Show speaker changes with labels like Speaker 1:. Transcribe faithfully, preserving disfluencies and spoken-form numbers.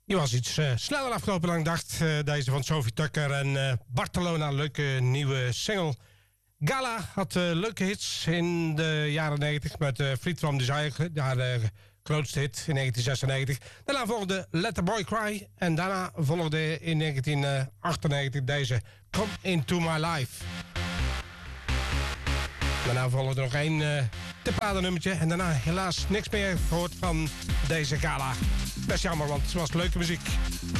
Speaker 1: Die was iets uh, sneller afgelopen dan ik dacht. Uh, deze van Sophie Tucker en uh, Barcelona. Leuke nieuwe single. Gala had uh, leuke hits in de jaren negentig. Met uh, Fried from Desire. Haar uh, grootste hit in negentien zesennegentig. Daarna volgde Let the Boy Cry. En daarna volgde in negentien achtennegentig deze Come Into My Life. Daarna volgde nog één uh, te praten nummertje. En daarna helaas niks meer gehoord van deze Gala. Best jammer, want het was leuke muziek.